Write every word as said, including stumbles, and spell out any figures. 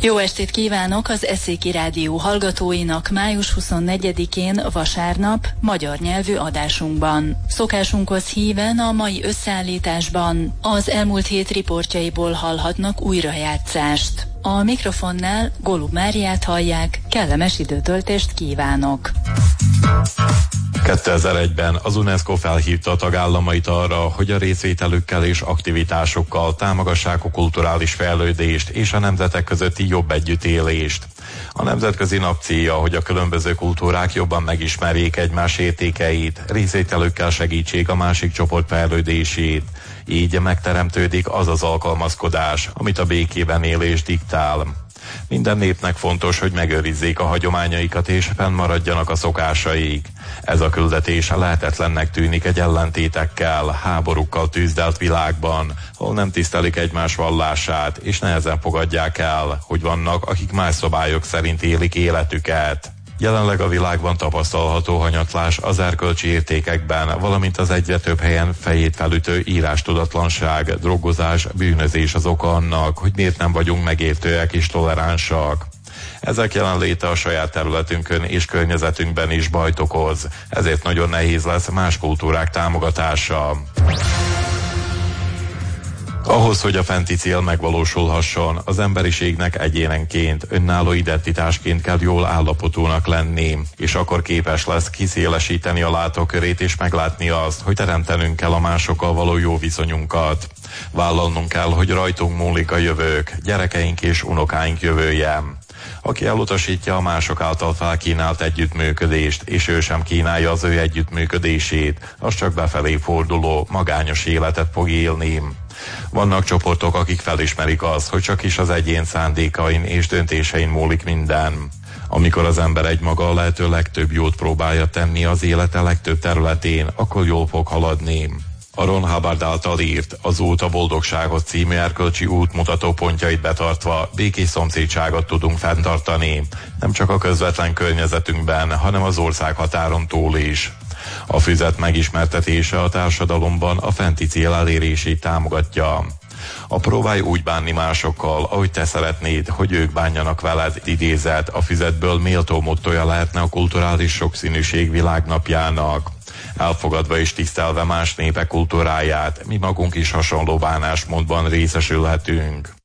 Jó estét kívánok az Eszéki Rádió hallgatóinak május huszonnegyedikén vasárnap magyar nyelvű adásunkban. Szokásunkhoz híven a mai összeállításban az elmúlt hét riportjaiból hallhatnak újrajátszást. A mikrofonnál Golub Máriát hallják, kellemes időtöltést kívánok! kétezer-egyben az UNESCO felhívta a tagállamait arra, hogy a részvételükkel és aktivitásokkal támogassák a kulturális fejlődést és a nemzetek közötti jobb együttélést. A nemzetközi nap célja, hogy a különböző kultúrák jobban megismerjék egymás értékeit, részvételükkel segítsék a másik csoport fejlődését. Így megteremtődik az az alkalmazkodás, amit a békében élés diktál. Minden népnek fontos, hogy megőrizzék a hagyományaikat és fennmaradjanak a szokásaik. Ez a küldetés lehetetlennek tűnik egy ellentétekkel, háborúkkal tűzdelt világban, ahol nem tisztelik egymás vallását, és nehezen fogadják el, hogy vannak, akik más szabályok szerint élik életüket. Jelenleg a világban tapasztalható hanyatlás az erkölcsi értékekben, valamint az egyre több helyen fejét felütő írástudatlanság, drogozás, bűnözés az oka annak, hogy miért nem vagyunk megértőek és toleránsak. Ezek jelenléte a saját területünkön és környezetünkben is bajt okoz, ezért nagyon nehéz lesz más kultúrák támogatása. Ahhoz, hogy a fenti cél megvalósulhasson, az emberiségnek egyénenként, önálló identitásként kell jól állapotúnak lenni, és akkor képes lesz kiszélesíteni a látókörét és meglátni azt, hogy teremtenünk kell a másokkal való jó viszonyunkat. Vállalnunk kell, hogy rajtunk múlik a jövők, gyerekeink és unokáink jövője. Aki elutasítja a mások által felkínált együttműködést, és ő sem kínálja az ő együttműködését, az csak befelé forduló, magányos életet fog élni. Vannak csoportok, akik felismerik azt, hogy csak is az egyén szándékain és döntésein múlik minden. Amikor az ember egymaga a lehető legtöbb jót próbálja tenni az élete legtöbb területén, akkor jól fog haladni. A Ron Hubbard által írt Az út a boldogsághoz című erkölcsi útmutató pontjait betartva békés szomszédságot tudunk fenntartani, nem csak a közvetlen környezetünkben, hanem az ország határon túl is. A füzet megismertetése a társadalomban a fenti cél elérését támogatja. A próbálj úgy bánni másokkal, ahogy te szeretnéd, hogy ők bánjanak veled, idézet a füzetből méltó mottoja lehetne a kulturális sokszínűség világnapjának. Elfogadva és tisztelve más népek kultúráját, mi magunk is hasonló bánásmódban részesülhetünk.